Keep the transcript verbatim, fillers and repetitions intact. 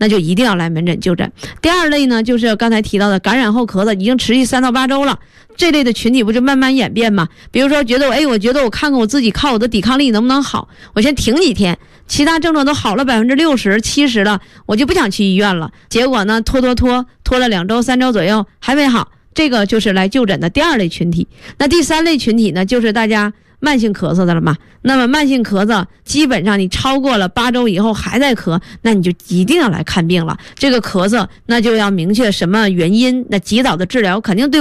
那就一定要来门诊就诊。第二类呢，就是刚才提到的感染后咳嗽已经持续三到八周了，这类的群体不就慢慢演变吗？比如说觉得哎，我觉得我看看我自己靠我的抵抗力能不能好，我先停几天，其他症状都好了百分之六十、七十了，我就不想去医院了。结果呢，拖拖拖拖了两周、三周左右还没好，这个就是来就诊的第二类群体。那第三类群体呢，就是大家慢性咳嗽的了嘛。那么慢性咳嗽基本上你超过了八周以后还在咳，那你就一定要来看病了。这个咳嗽那就要明确什么原因，那及早的治疗肯定对